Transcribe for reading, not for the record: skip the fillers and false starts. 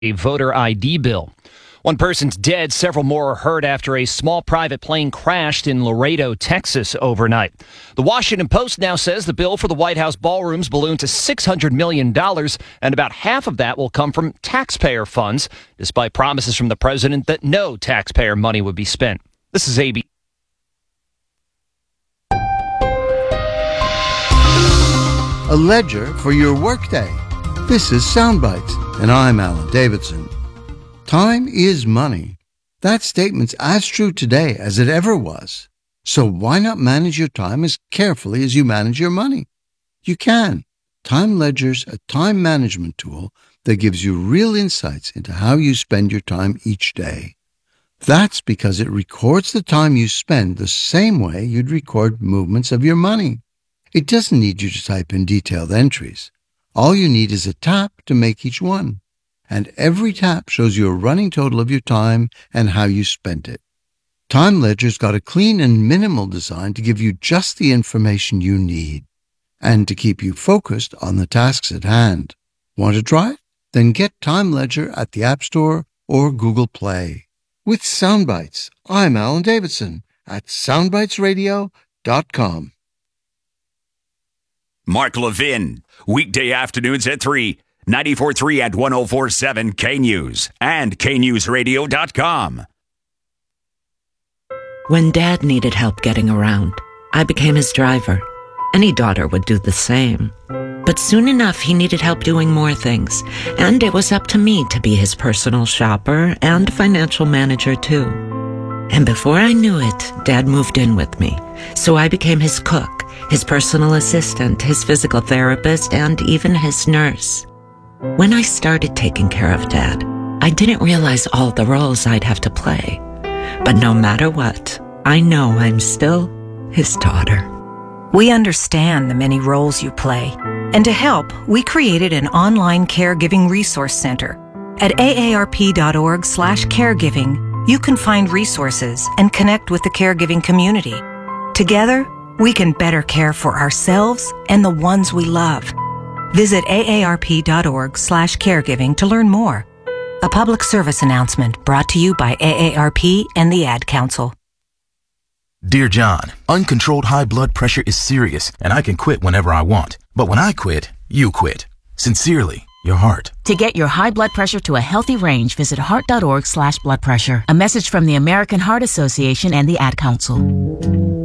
a voter ID bill. One person's dead, several more are hurt after a small private plane crashed in Laredo, Texas overnight. The Washington Post now says the bill for the White House ballrooms ballooned to $600 million, and about half of that will come from taxpayer funds, despite promises from the president that no taxpayer money would be spent. This is AB. A ledger for your workday. This is Soundbites, and I'm Alan Davidson. Time is money. That statement's as true today as it ever was. So why not manage your time as carefully as you manage your money? You can. Time Ledger's a time management tool that gives you real insights into how you spend your time each day. That's because it records the time you spend the same way you'd record movements of your money. It doesn't need you to type in detailed entries. All you need is a tap to make each one. And every tap shows you a running total of your time and how you spent it. Time Ledger's got a clean and minimal design to give you just the information you need and to keep you focused on the tasks at hand. Want to try it? Then get Time Ledger at the App Store or Google Play. With Soundbites, I'm Alan Davidson at soundbitesradio.com. Mark Levin, weekday afternoons at 3, 94.3 and 104.7 K-News and KNewsRadio.com. When Dad needed help getting around, I became his driver. Any daughter would do the same. But soon enough, he needed help doing more things, and it was up to me to be his personal shopper and financial manager, too. And before I knew it, Dad moved in with me, so I became his cook, his personal assistant, his physical therapist, and even his nurse. When I started taking care of Dad, I didn't realize all the roles I'd have to play. But no matter what, I know I'm still his daughter. We understand the many roles you play. And to help, we created an online caregiving resource center. At aarp.org/caregiving, you can find resources and connect with the caregiving community. Together, we can better care for ourselves and the ones we love. Visit aarp.org/caregiving to learn more. A public service announcement brought to you by AARP and the Ad Council. Dear John, uncontrolled high blood pressure is serious, and I can quit whenever I want. But when I quit, you quit. Sincerely, your heart. To get your high blood pressure to a healthy range, visit heart.org/blood pressure. A message from the American Heart Association and the Ad Council.